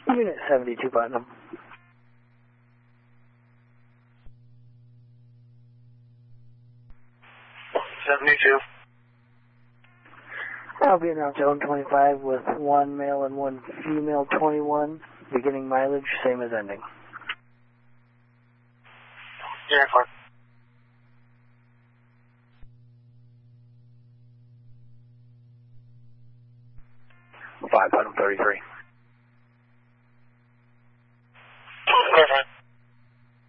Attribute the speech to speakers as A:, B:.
A: Unit 72 Putnam.
B: 72.
A: I'll be announced zone 25 with 1 male and 1 female 21. Beginning mileage, same as ending.
B: Yeah, fine.
A: 5 Putnam 33.